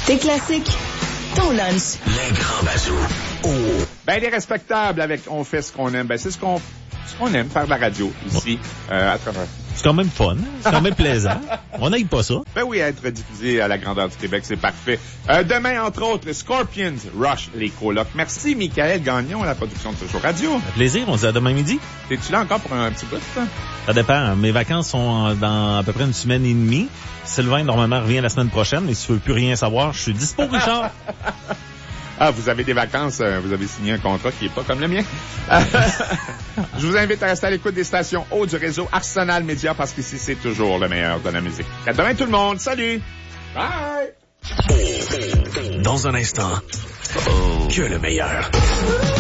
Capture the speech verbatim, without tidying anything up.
Tes classiques, ton lunch. Les grands bazous. Oh. Ben, les respectables avec On fait ce qu'on aime. Ben, c'est ce qu'on, ce qu'on aime, faire de la radio ici, euh, à travers. C'est quand même fun. C'est quand même plaisant. On n'aime pas ça. Ben oui, être diffusé à la grandeur du Québec, c'est parfait. Euh, demain, entre autres, Scorpions, Rush, les colocs. Merci, Michael Gagnon, à la production de ce show radio. Un plaisir. On se dit à demain midi. Es-tu là encore pour un petit bout, ça? Ça dépend. Mes vacances sont dans à peu près une semaine et demie. Sylvain, normalement, revient la semaine prochaine, mais si tu veux plus rien savoir, je suis dispo, Richard. Ah, vous avez des vacances, euh, vous avez signé un contrat qui est pas comme le mien. Je vous invite à rester à l'écoute des stations haut du réseau Arsenal Média parce qu'ici, c'est toujours le meilleur de la musique. À demain tout le monde. Salut! Bye! Dans un instant, que le meilleur.